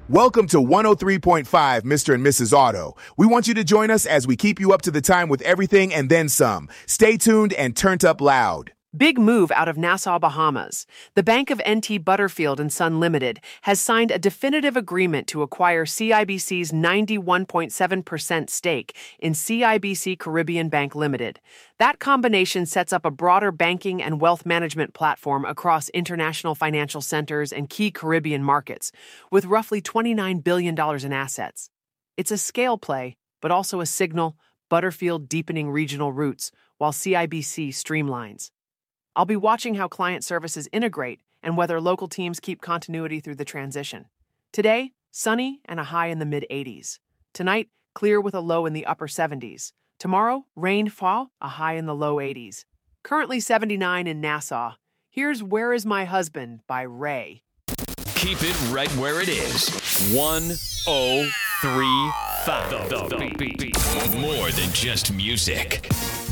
Welcome to 103.5 Mr. and Mrs. Auto. We want you to join us as we keep you up to the time with everything and then some. Stay tuned and turned up loud. Big move out of Nassau, Bahamas. The Bank of N.T. Butterfield and Son Limited has signed a definitive agreement to acquire CIBC's 91.7% stake in CIBC Caribbean Bank Limited. That combination sets up a broader banking and wealth management platform across international financial centers and key Caribbean markets, with roughly $29 billion in assets. It's a scale play, but also a signal, Butterfield deepening regional roots, while CIBC streamlines. I'll be watching how client services integrate and whether local teams keep continuity through the transition. Today, sunny and a high in the mid-80s. Tonight, clear with a low in the upper 70s. Tomorrow, rainfall, a high in the low 80s. Currently 79 in Nassau. Here's Where Is My Husband by Ray. Keep it right where it is. 103.5 The Beat. More than just music.